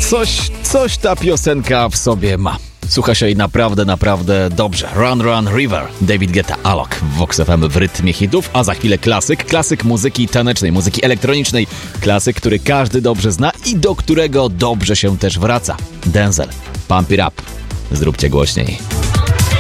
Coś ta piosenka w sobie ma. Słucha się jej naprawdę dobrze. Run, Run, River. David Guetta, Alok w Vox FM w rytmie hitów, a za chwilę klasyk muzyki tanecznej, muzyki elektronicznej. Klasyk, który każdy dobrze zna i do którego dobrze się też wraca. Denzel, Pump It Up. Zróbcie głośniej.